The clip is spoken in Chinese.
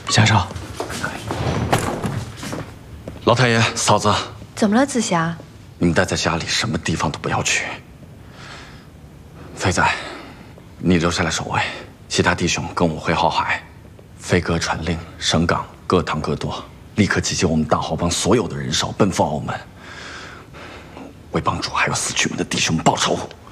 先生，老太爷、嫂子， 怎么了，紫霞？ 你们待在家里，什么地方都不要去。飞仔，你留下来守卫，其他弟兄跟我回浩海。飞哥传令，省港各堂各舵，立刻集结我们大豪帮所有的人手，奔赴澳门，为帮主还有死去们的弟兄们报仇。